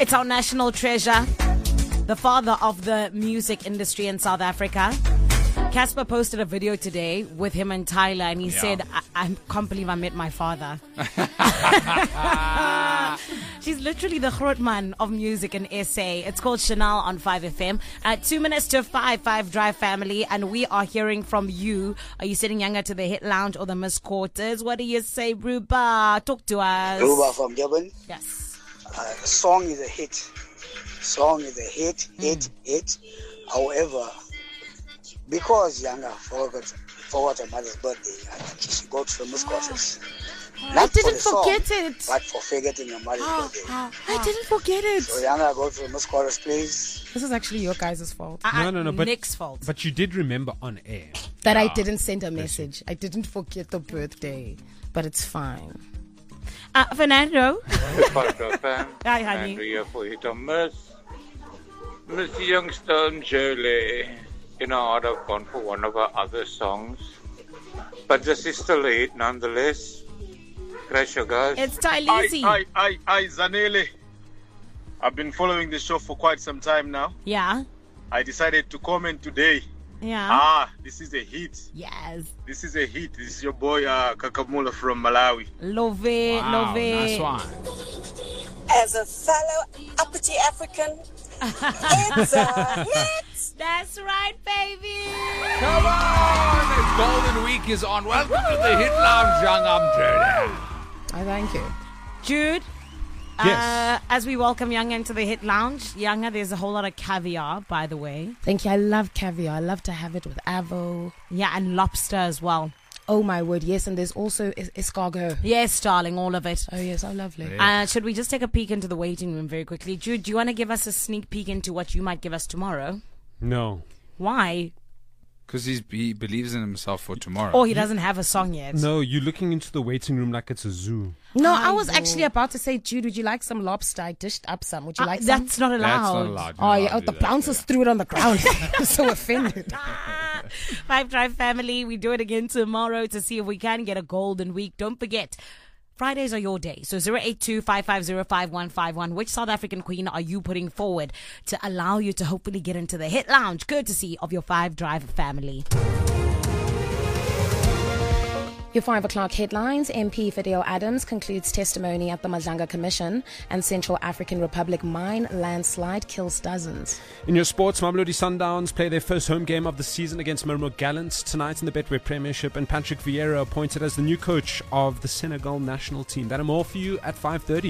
It's our national treasure, the father of the music industry in South Africa. Casper posted a video today with him and Tyler, and he said, I can't believe I met my father. She's literally the Grootman of music in SA. It's called Chanel on 5FM. 2 minutes to 5 Drive family, and we are hearing from you. Are you sitting younger to the Hit Lounge or the Miss Quarters? What do you say, Ruba? Talk to us. Ruba from Durban. Yes. The song is a hit. Hit. However, because Younger forgot her mother's birthday, I think she should go to the Miss Quarters. I didn't forget it. But for forgetting your mother's birthday. I didn't forget it. So Younger, go to the Miss Quarters, please. This is actually your guys' fault. No, but Nick's fault. But you did remember on air That I didn't send a message. I didn't forget the birthday, but it's fine. Fernando. Fan. Hi, honey. Andrea for Hit or Miss. Miss Youngstone Jolie. You know, I'd have gone for one of her other songs. But this is still a hit nonetheless. Crash your guys. It's Tylisi. Hi, Zanele. I've been following the show for quite some time now. Yeah. I decided to comment today. Yeah. This is a hit. Yes. This is a hit. This is your boy Kakamula from Malawi. Love. Nice one. As a fellow uppity African, it's a hit. That's right, baby. Come on! The Golden Week is on. Welcome to the Hit Lounge, young Amjad. I thank you. Jude. Yes. As we welcome Younger into the Hit Lounge, Younger, there's a whole lot of caviar, by the way. Thank you. I love caviar. I love to have it with avo. Yeah, and lobster as well. Oh my word, yes. And there's also escargot. Yes, darling, all of it. Oh yes, how lovely. Should we just take a peek into the waiting room very quickly? Jude, do you want to give us a sneak peek into what you might give us tomorrow? No. Why? Because he believes in himself for tomorrow. Or he doesn't have a song yet. No, you're looking into the waiting room like it's a zoo. No, I was actually about to say, Jude, would you like some lobster? I dished up some. Would you like some? That's not allowed. That's not allowed. Oh, yeah. The bouncers threw it on the ground. I'm so offended. 5 Drive family, we do it again tomorrow to see if we can get a golden week. Don't forget, Fridays are your day. So 082-550-5151. Which South African queen are you putting forward to allow you to hopefully get into the Hit Lounge, courtesy of your 5 Drive family? Your 5 o'clock headlines. MP Fidel Adams concludes testimony at the Madlanga Commission, and Central African Republic mine landslide kills dozens. In your sports, Mamelodi Sundowns play their first home game of the season against Marmot Gallants tonight in the Betway Premiership, and Patrick Vieira appointed as the new coach of the Senegal national team. That and more for you at 5:30.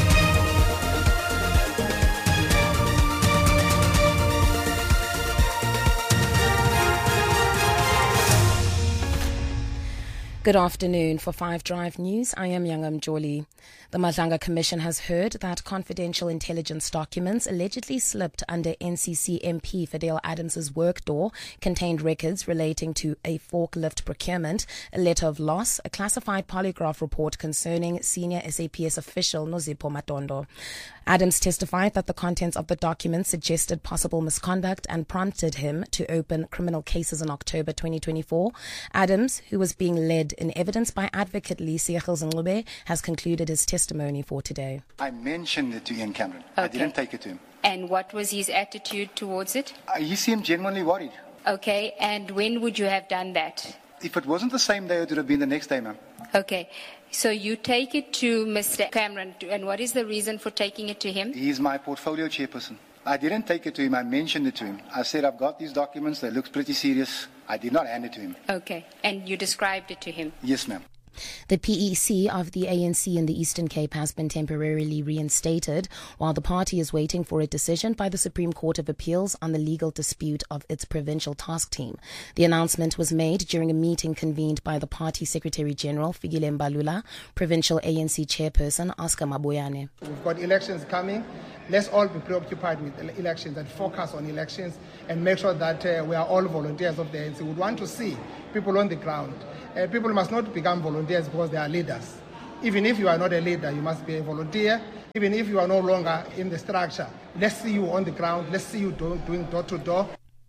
Good afternoon. For 5 Drive News, I am Youngam Jolie. The Madlanga Commission has heard that confidential intelligence documents allegedly slipped under NCC MP Fidel Adams' work door contained records relating to a forklift procurement, a letter of loss, a classified polygraph report concerning senior SAPS official Nozipho Matondo. Adams testified that the contents of the documents suggested possible misconduct and prompted him to open criminal cases in October 2024. Adams, who was being led in evidence by advocate Lisi Zinglube, has concluded his testimony for today. I mentioned it to Ian Cameron. Okay. I didn't take it to him. And what was his attitude towards it? He seemed genuinely worried. Okay, and when would you have done that? If it wasn't the same day, it would have been the next day, ma'am. Okay, so you take it to Mr. Cameron, and what is the reason for taking it to him? He's my portfolio chairperson. I didn't take it to him. I mentioned it to him. I said, I've got these documents. They look pretty serious. I did not hand it to him. Okay, and you described it to him? Yes, ma'am. The PEC of the ANC in the Eastern Cape has been temporarily reinstated while the party is waiting for a decision by the Supreme Court of Appeals on the legal dispute of its provincial task team. The announcement was made during a meeting convened by the party Secretary General Fikile Mbalula, provincial ANC chairperson Oscar Maboyane. We've got elections coming. Let's all be preoccupied with elections and focus on elections and make sure that we are all volunteers of the ANC. We want to see people on the ground. People must not become volunteers because they are leaders. Even if you are not a leader, you must be a volunteer. Even if you are no longer in the structure, let's see you on the ground. Let's see you doing door to door.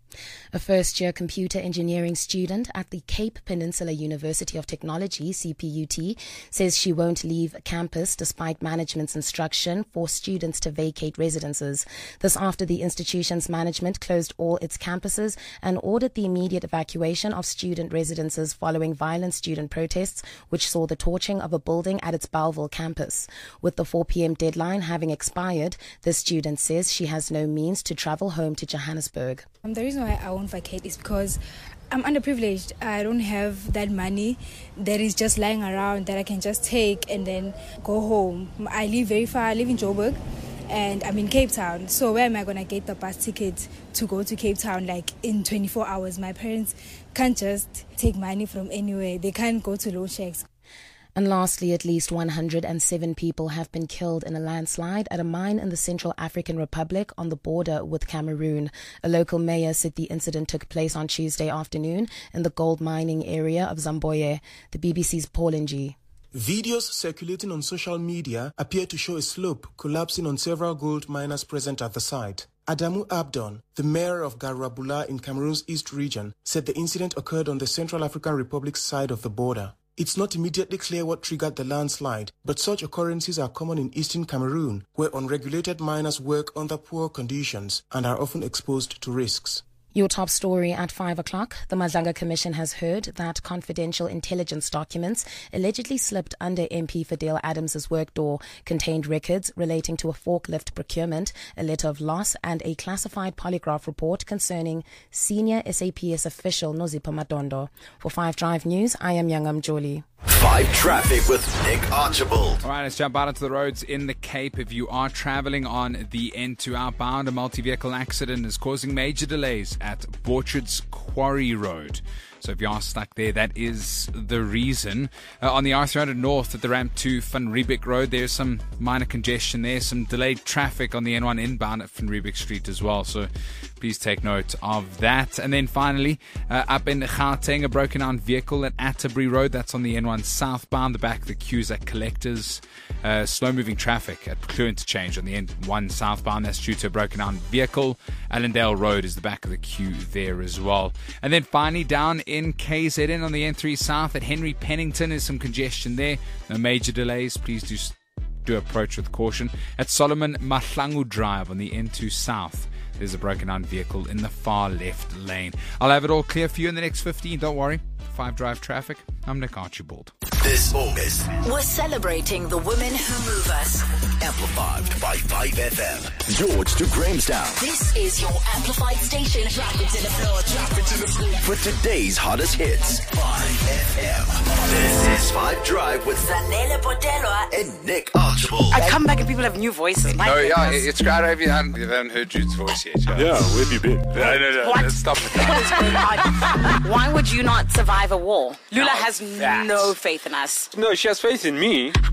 A first-year computer engineering student at the Cape Peninsula University of Technology, CPUT, says she won't leave campus despite management's instruction for students to vacate residences. This after the institution's management closed all its campuses and ordered the immediate evacuation of student residences following violent student protests, which saw the torching of a building at its Bellville campus. With the 4 p.m. deadline having expired, the student says she has no means to travel home to Johannesburg. The reason why I won't vacate is because I'm underprivileged. I don't have that money that is just lying around that I can just take and then go home. I live very far. I live in Joburg and I'm in Cape Town. So where am I going to get the bus ticket to go to Cape Town like in 24 hours? My parents can't just take money from anywhere. They can't go to loan shacks. And lastly, at least 107 people have been killed in a landslide at a mine in the Central African Republic on the border with Cameroon. A local mayor said the incident took place on Tuesday afternoon in the gold mining area of Zamboye. The BBC's Paul Ng. Videos circulating on social media appear to show a slope collapsing on several gold miners present at the site. Adamu Abdon, the mayor of Garabula in Cameroon's East region, said the incident occurred on the Central African Republic's side of the border. It's not immediately clear what triggered the landslide, but such occurrences are common in eastern Cameroon, where unregulated miners work under poor conditions and are often exposed to risks. Your top story at 5 o'clock. The Madlanga Commission has heard that confidential intelligence documents allegedly slipped under MP Fidel Adams's work door contained records relating to a forklift procurement, a letter of loss, and a classified polygraph report concerning senior SAPS official Nozipho Madondo. For 5 Drive News, I am Youngam Jolie. 5 Traffic with Nick Archibald. All right, let's jump out onto the roads in the Cape. If you are traveling on the N2 outbound, a multi-vehicle accident is causing major delays at Borchard's Quarry Road. So if you are stuck there, that is the reason. On the R300 North at the ramp to Van Riebeek Road, there's some minor congestion there, some delayed traffic on the N1 inbound at Van Riebeek Street as well. So please take note of that. And then finally, up in Gauteng, a broken down vehicle at Atterbury Road. That's on the N1 southbound. The back of the queues at Collectors. Slow moving traffic at Clue Interchange on the N1 southbound. That's due to a broken down vehicle. Allendale Road is the back of the queue there as well. And then finally, down in KZN on the N3 south at Henry Pennington is some congestion there. No major delays. Please do approach with caution. At Solomon Mahlangu Drive on the N2 south, there's a broken down vehicle in the far left lane. I'll have it all clear for you in the next 15. Don't worry. 5 Drive Traffic. I'm Nick Archibald. This August, we're celebrating the women who move us. Amplified by 5FM. George to Grahamstown. This is your amplified station. Drop it to the floor, drop it to the floor. For today's hottest hits, 5FM. This is 5 Drive with Zanele Potelwa and Nick Archibald. I come back and people have new voices. No, yeah, it's great. Have you haven't heard Jude's voice yet? Yeah, where have you been? No. What? Stop it. What is going on? Why would you not survive a war? Lula has no faith in us. No, she has faith in me.